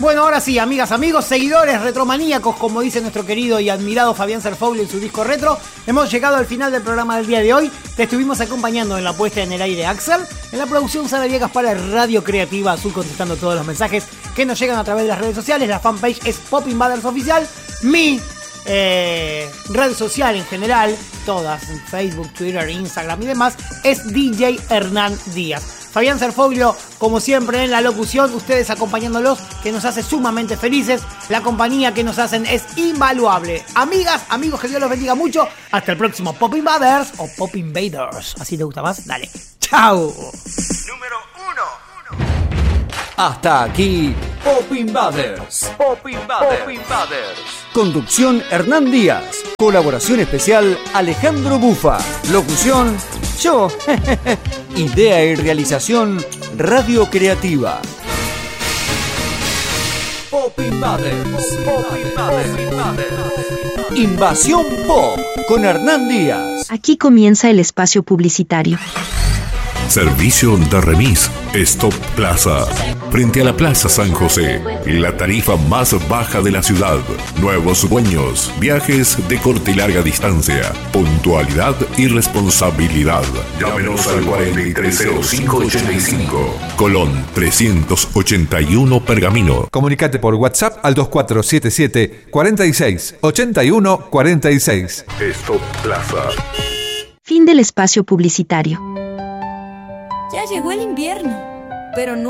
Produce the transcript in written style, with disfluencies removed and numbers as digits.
Bueno, ahora sí, amigas, amigos, seguidores retromaníacos, como dice nuestro querido y admirado Fabián Serfoglio en su disco retro, hemos llegado al final del programa del día de hoy. Te estuvimos acompañando en la puesta en el aire Axel, en la producción Sara Viegas para Radio Creativa Azul, contestando todos los mensajes que nos llegan a través de las redes sociales. La fanpage es Pop Invaders Oficial. Mi red social en general, todas, en Facebook, Twitter, Instagram y demás, es DJ Hernán Díaz. Fabián Serfoglio, como siempre, en la locución, ustedes acompañándolos, que nos hace sumamente felices. La compañía que nos hacen es invaluable. Amigas, amigos, que Dios los bendiga mucho. Hasta el próximo Pop Invaders o Pop Invaders. ¿Así te gusta más? Dale. ¡Chao! Número 1. Hasta aquí Pop Invaders. Pop Invaders. Pop Invaders. Conducción Hernán Díaz. Colaboración especial Alejandro Bufa. Locución yo. Idea y realización Radio Creativa. Pop Invaders. Pop Invaders. Invasión Pop con Hernán Díaz. Aquí comienza el espacio publicitario. Servicio de remis Stop Plaza. Frente a la Plaza San José. La tarifa más baja de la ciudad. Nuevos dueños. Viajes de corta y larga distancia. Puntualidad y responsabilidad. Llámenos al 430585. Colón 381 Pergamino. Comunicate por WhatsApp al 2477 46 81 46. Stop Plaza. Fin del espacio publicitario. Ya llegó el invierno, pero no